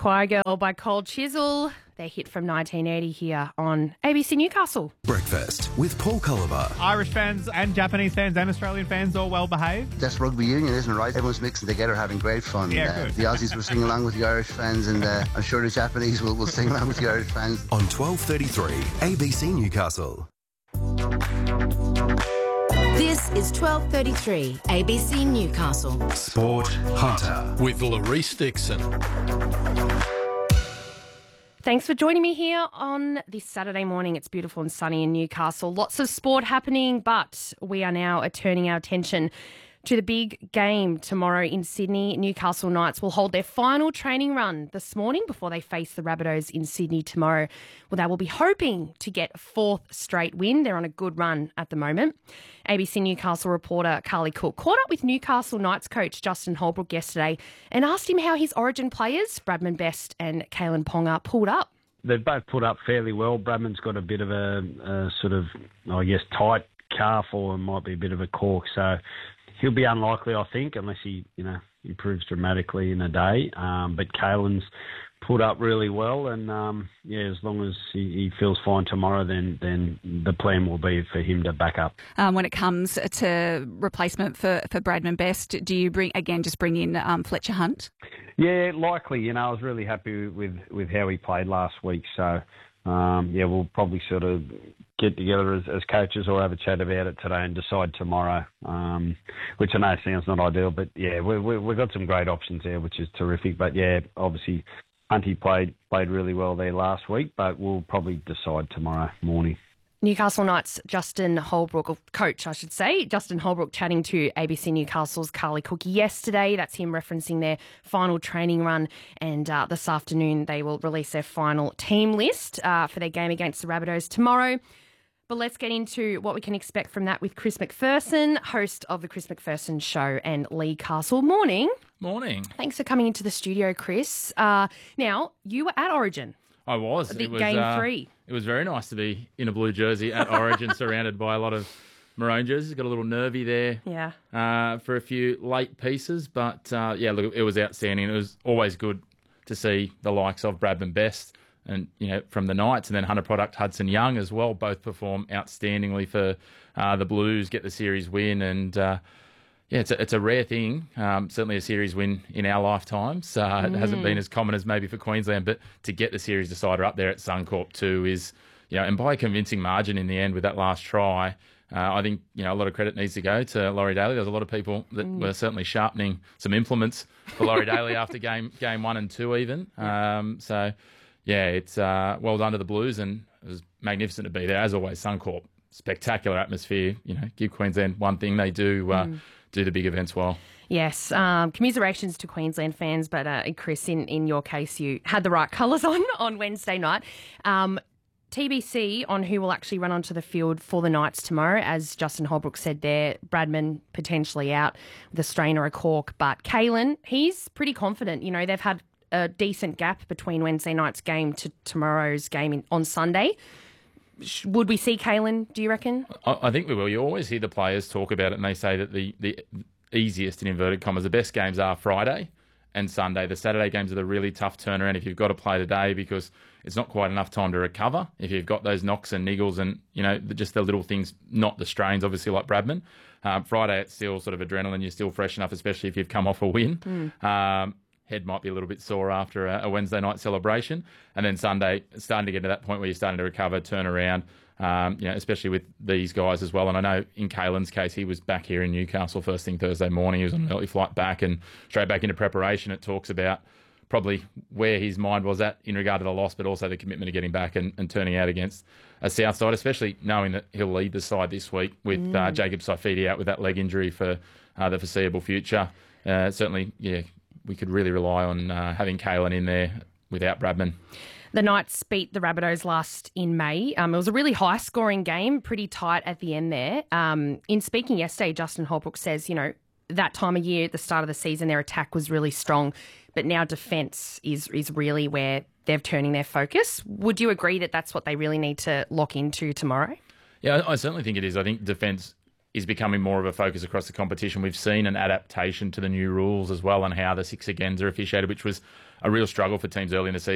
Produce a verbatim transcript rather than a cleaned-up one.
Choir Girl by Cold Chisel. Their hit from nineteen eighty here on A B C Newcastle. Breakfast with Paul Culliver. Irish fans and Japanese fans and Australian fans all well behaved. That's rugby union, isn't it, right? Everyone's mixing together, having great fun. Yeah, uh, good. The Aussies will sing along with the Irish fans, and uh, I'm sure the Japanese will, will sing along with the Irish fans. On twelve thirty-three, A B C Newcastle. This is twelve thirty-three, A B C Newcastle. Sport Hunter. With Larisse Dixon. Thanks for joining me here on this Saturday morning. It's beautiful and sunny in Newcastle. Lots of sport happening, but we are now turning our attention to the big game tomorrow in Sydney. Newcastle Knights will hold their final training run this morning before they face the Rabbitohs in Sydney tomorrow. Well, they will be hoping to get a fourth straight win. They're on a good run at the moment. A B C Newcastle reporter Carly Cook caught up with Newcastle Knights coach Justin Holbrook yesterday and asked him how his Origin players, Bradman Best and Kalen Ponga, pulled up. They've both put up fairly well. Bradman's got a bit of a, a sort of, I guess, tight calf or might be a bit of a cork. So he'll be unlikely, I think, unless he, you know, improves dramatically in a day. Um, but Kalen's put up really well, and um, yeah, as long as he, he feels fine tomorrow, then then the plan will be for him to back up. Um, when it comes to replacement for, for Bradman Best, do you bring again just bring in um, Fletcher Hunt? Yeah, likely. You know, I was really happy with, with how he played last week. So um, yeah, we'll probably sort of get together as, as coaches or have a chat about it today and decide tomorrow, um, which I know sounds not ideal, but yeah, we, we, we've got some great options there, which is terrific. But yeah, obviously Hunty played played really well there last week, but we'll probably decide tomorrow morning. Newcastle Knights Justin Holbrook, or coach I should say, Justin Holbrook chatting to A B C Newcastle's Carly Cook yesterday. That's him referencing their final training run, and uh, this afternoon they will release their final team list uh, for their game against the Rabbitohs tomorrow. But let's get into what we can expect from that with Chris McPherson, host of the Chris McPherson Show, and Lee Castle. Morning. Morning. Thanks for coming into the studio, Chris. Uh, now, you were at Origin. I was. The it was game uh, three. It was very nice to be in a blue jersey at Origin, surrounded by a lot of maroon jerseys. Got a little nervy there Yeah. uh, for a few late pieces. But, uh, yeah, look, it was outstanding. It was always good to see the likes of Bradman Best and, you know, from the Knights, and then Hunter Product Hudson Young as well, both perform outstandingly for uh, the Blues, get the series win. And, uh, yeah, it's a, it's a rare thing, um, certainly a series win in our lifetimes. Uh, Mm. It hasn't been as common as maybe for Queensland, but to get the series decider up there at Suncorp too is, you know, and by a convincing margin in the end with that last try, uh, I think, you know, a lot of credit needs to go to Laurie Daly. There's a lot of people that Mm. were certainly sharpening some implements for Laurie Daly after game game one and two even. Um, so, yeah, it's uh, well done to the Blues, and it was magnificent to be there. As always, Suncorp, spectacular atmosphere. You know, give Queensland one thing, they do uh, Mm. do the big events well. Yes, um, commiserations to Queensland fans, but uh, Chris, in, in your case, you had the right colours on on Wednesday night. Um, T B C on who will actually run onto the field for the Knights tomorrow. As Justin Holbrook said there, Bradman potentially out with a strain or a cork, but Kalen, he's pretty confident. You know, they've had a decent gap between Wednesday night's game to tomorrow's game in, on Sunday. Sh- Would we see Kalen, do you reckon? I, I think we will. You always hear the players talk about it, and they say that the, the easiest, in inverted commas, the best games are Friday and Sunday. The Saturday games are the really tough turnaround if you've got to play today, because it's not quite enough time to recover. If you've got those knocks and niggles and, you know, just the little things, not the strains, obviously, like Bradman. Um, Friday, it's still sort of adrenaline. You're still fresh enough, especially if you've come off a win. Mm. Um, head might be a little bit sore after a, a Wednesday night celebration. And then Sunday, starting to get to that point where you're starting to recover, turn around, um, you know, especially with these guys as well. And I know in Kalen's case, he was back here in Newcastle first thing Thursday morning. He was on an early flight back and straight back into preparation. It talks about probably where his mind was at in regard to the loss, but also the commitment of getting back and, and turning out against a South side, especially knowing that he'll lead the side this week with Mm. uh, Jacob Saifidi out with that leg injury for uh, the foreseeable future. Uh, certainly, yeah, we could really rely on uh, having Kalen in there without Bradman. The Knights beat the Rabbitohs last in May. Um, it was a really high-scoring game, pretty tight at the end there. Um, in speaking yesterday, Justin Holbrook says, you know, that time of year, at the start of the season, their attack was really strong, but now defence is is really where they're turning their focus. Would you agree that that's what they really need to lock into tomorrow? Yeah, I certainly think it is. I think defence is becoming more of a focus across the competition. We've seen an adaptation to the new rules as well and how the six agains are officiated, which was a real struggle for teams early in the season.